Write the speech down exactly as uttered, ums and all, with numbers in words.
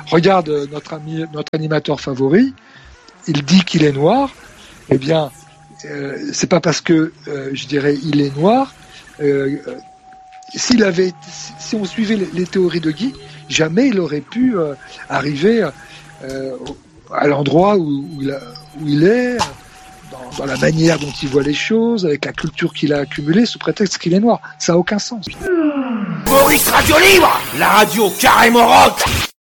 regarde notre ami, notre animateur favori, il dit qu'il est noir, eh bien, euh, c'est pas parce que, euh, je dirais, il est noir, euh, s'il avait, si on suivait les, les théories de Guy, jamais il aurait pu euh, arriver euh, à l'endroit où, où, il, a, où il est, dans, dans la manière dont il voit les choses, avec la culture qu'il a accumulée, sous prétexte qu'il est noir. Ça n'a aucun sens. Maurice Radio Libre, la radio carrément rock.